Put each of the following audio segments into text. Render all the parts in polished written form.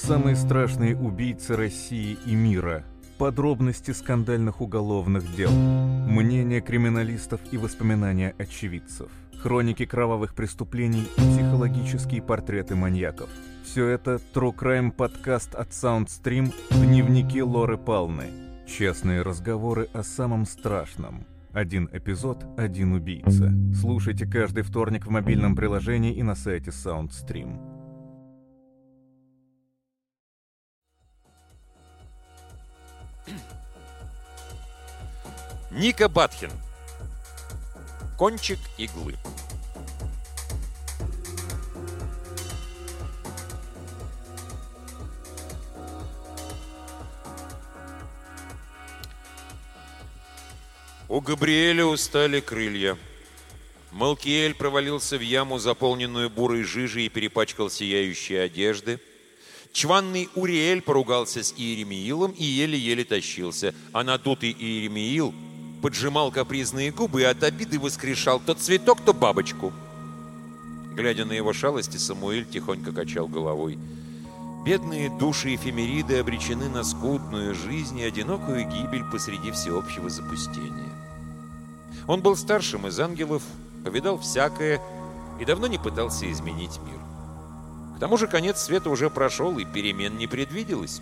Самые страшные убийцы России и мира. Подробности скандальных уголовных дел. Мнения криминалистов и воспоминания очевидцев. Хроники кровавых преступлений и психологические портреты маньяков. Все это True Crime подкаст от Soundstream «Дневники Лоры Палны». Честные разговоры о самом страшном. Один эпизод, один убийца. Слушайте каждый вторник в мобильном приложении и на сайте Soundstream. Ника Батхин. Кончик иглы. У Габриэля устали крылья. Малкиэль провалился в яму, заполненную бурой жижей, и перепачкал сияющие одежды. Чванный Уриэль поругался с Иеремиилом и еле-еле тащился, а надутый Иеремиил поджимал капризные губы и от обиды воскрешал то цветок, то бабочку. Глядя на его шалости, Самуэль тихонько качал головой. Бедные души эфемериды обречены на скудную жизнь и одинокую гибель посреди всеобщего запустения. Он был старшим из ангелов, повидал всякое и давно не пытался изменить мир. К тому же конец света уже прошел, и перемен не предвиделось.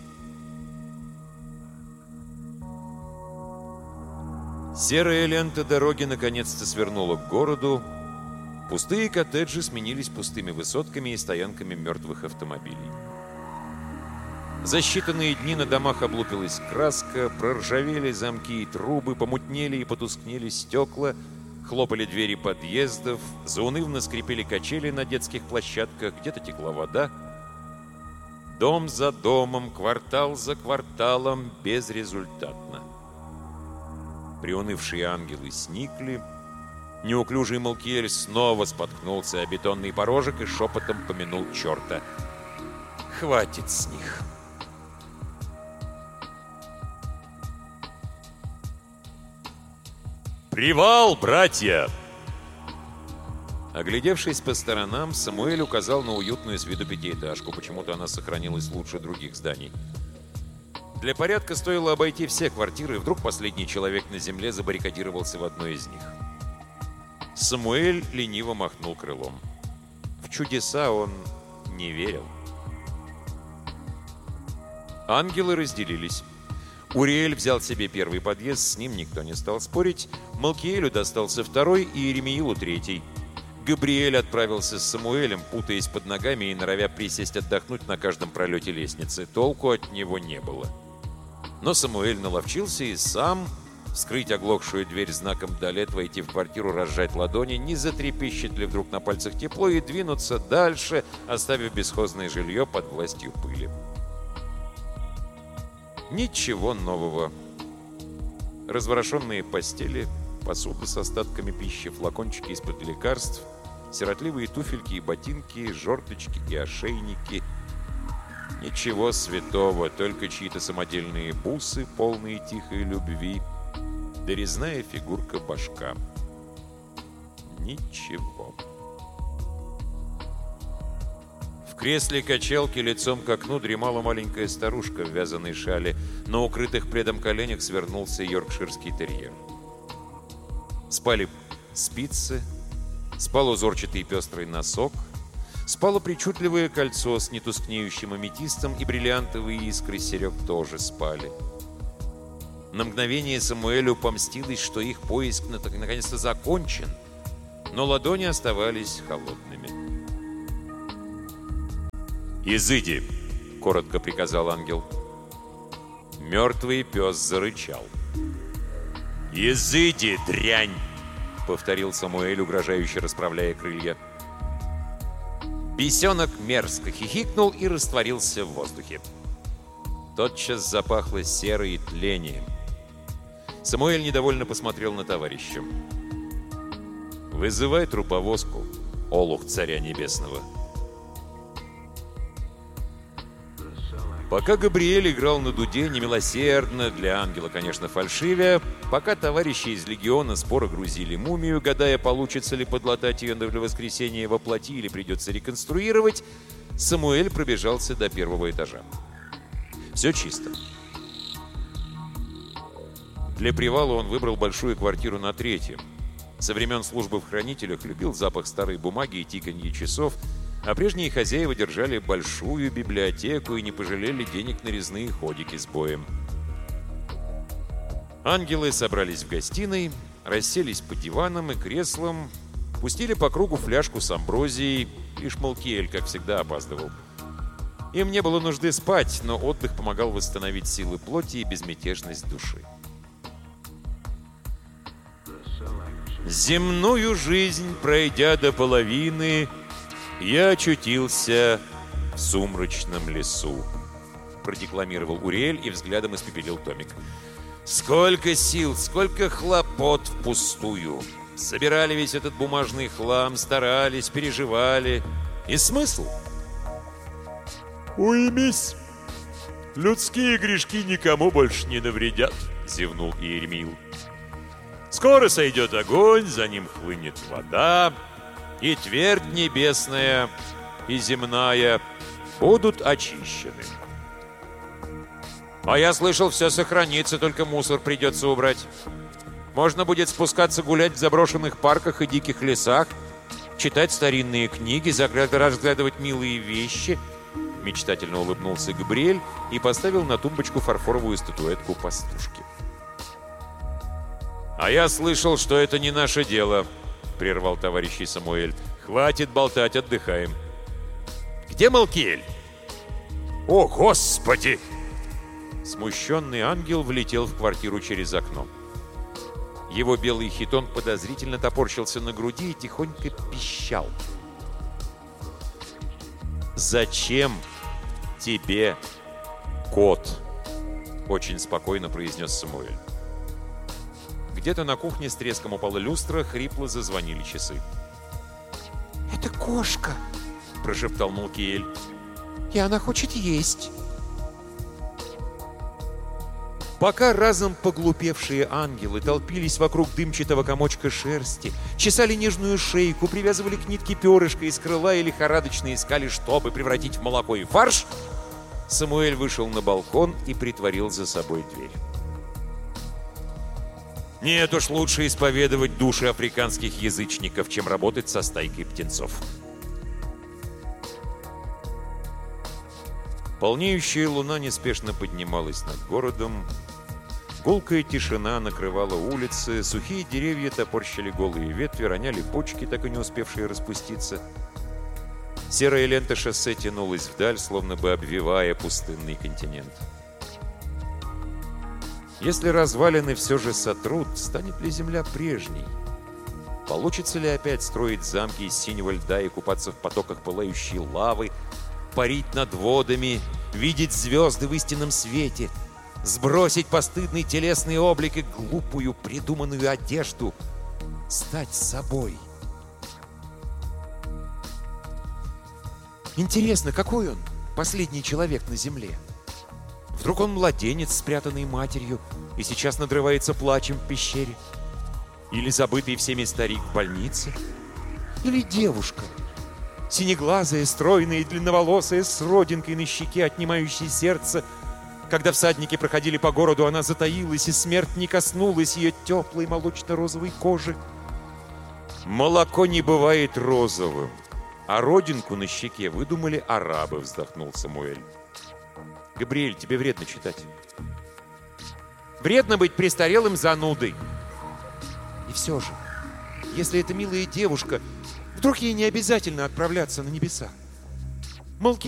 Серая лента дороги наконец-то свернула к городу. Пустые коттеджи сменились пустыми высотками и стоянками мертвых автомобилей. За считанные дни на домах облупилась краска, проржавели замки и трубы, помутнели и потускнели стекла, хлопали двери подъездов, заунывно скрипели качели на детских площадках, где-то текла вода. Дом за домом, квартал за кварталом, безрезультатно. Приунывшие ангелы сникли. Неуклюжий Малкиэль снова споткнулся о бетонный порожек и шепотом помянул черта. «Хватит с них!» «Привал, братья!» Оглядевшись по сторонам, Самуэль указал на уютную с виду пятиэтажку. Почему-то она сохранилась лучше других зданий. Для порядка стоило обойти все квартиры, и вдруг последний человек на земле забаррикадировался в одной из них. Самуэль лениво махнул крылом. В чудеса он не верил. Ангелы разделились. Уриэль взял себе первый подъезд, с ним никто не стал спорить. Малкиэлю достался второй и Иеремиилу третий. Габриэль отправился с Самуэлем, путаясь под ногами и норовя присесть отдохнуть на каждом пролете лестницы. Толку от него не было. Но Самуэль наловчился и сам вскрыть оглохшую дверь знаком «Далет», войти в квартиру, разжать ладони, не затрепещет ли вдруг на пальцах тепло, и двинуться дальше, оставив бесхозное жилье под властью пыли. Ничего нового. Разворошенные постели, посуда с остатками пищи, флакончики из-под лекарств, сиротливые туфельки и ботинки, жорточки и ошейники. Ничего святого, только чьи-то самодельные бусы, полные тихой любви, да резная фигурка башка. Ничего. В кресле качалки лицом к окну дремала маленькая старушка в вязаной шале. На укрытых пледом коленях свернулся йоркширский терьер. Спали спицы, спал узорчатый пестрый носок, спало причудливое кольцо с нетускнеющим аметистом, и бриллиантовые искры серег тоже спали. На мгновение Самуэлю помстилось, что их поиск наконец-то закончен, но ладони оставались холодными. «Изыди!» — коротко приказал ангел. Мертвый пес зарычал. «Изыди, дрянь!» — повторил Самуэль, угрожающе расправляя крылья. Бесенок мерзко хихикнул и растворился в воздухе. Тотчас запахло серой и тлением. Самуэль недовольно посмотрел на товарища. «Вызывай труповозку, олух царя небесного». Пока Габриэль играл на дуде немилосердно, для ангела, конечно, фальшивя, пока товарищи из легиона споро грузили мумию, гадая, получится ли подлатать ее для воскресения во плоти или придется реконструировать, Самуэль пробежался до первого этажа. Все чисто. Для привала он выбрал большую квартиру на 3-м. Со времен службы в хранителях любил запах старой бумаги и тиканье часов, а прежние хозяева держали большую библиотеку и не пожалели денег на резные ходики с боем. Ангелы собрались в гостиной, расселись по диванам и креслам, пустили по кругу фляжку с амброзией, лишь Малкиэль, как всегда, опаздывал. Им не было нужды спать, но отдых помогал восстановить силы плоти и безмятежность души. «Земную жизнь, пройдя до половины, я очутился в сумрачном лесу», — продекламировал Уриэль и взглядом испепелил томик. «Сколько сил, сколько хлопот впустую! Собирали весь этот бумажный хлам, старались, переживали. И смысл? «Уймись! Людские грешки никому больше не навредят», — зевнул Иеремиил. «Скоро сойдет огонь, за ним хлынет вода, и твердь небесная, и земная будут очищены. А я слышал, все сохранится, только мусор придется убрать. Можно будет спускаться гулять в заброшенных парках и диких лесах, читать старинные книги, разглядывать милые вещи». Мечтательно улыбнулся Габриэль и поставил на тумбочку фарфоровую статуэтку пастушки. «А я слышал, что это не наше дело», — прервал товарищей Самуэль. «Хватит болтать, отдыхаем». «Где Малкиэль?» «О, Господи!» Смущенный ангел влетел в квартиру через окно. Его белый хитон подозрительно топорщился на груди и тихонько пищал. «Зачем тебе кот?» — очень спокойно произнес Самуэль. Где-то на кухне с треском упала люстра, хрипло зазвонили часы. «Это кошка!» — прошептал Малкиэль. «И она хочет есть!» Пока разом поглупевшие ангелы толпились вокруг дымчатого комочка шерсти, чесали нежную шейку, привязывали к нитке перышко из крыла и лихорадочно искали, чтобы превратить в молоко и фарш, Самуэль вышел на балкон и притворил за собой дверь. Нет уж, лучше исповедовать души африканских язычников, чем работать со стайкой птенцов. Полнеющая луна неспешно поднималась над городом. Гулкая тишина накрывала улицы, сухие деревья топорщили голые ветви, роняли почки, так и не успевшие распуститься. Серая лента шоссе тянулась вдаль, словно бы обвивая пустынный континент. Если развалины все же сотрут, станет ли земля прежней? Получится ли опять строить замки из синего льда и купаться в потоках пылающей лавы, парить над водами, видеть звезды в истинном свете, сбросить постыдный телесный облик и глупую придуманную одежду, стать собой? Интересно, какой он, последний человек на земле? Вдруг он младенец, спрятанный матерью, и сейчас надрывается плачем в пещере? Или забытый всеми старик в больнице? Или девушка, синеглазая, стройная и длинноволосая, с родинкой на щеке, отнимающей сердце? Когда всадники проходили по городу, она затаилась, и смерть не коснулась ее теплой молочно-розовой кожи. «Молоко не бывает розовым, а родинку на щеке выдумали арабы», — вздохнул Самуэль. «Габриэль, тебе вредно читать». «Вредно быть престарелым занудой». И все же, если эта милая девушка, вдруг ей не обязательно отправляться на небеса?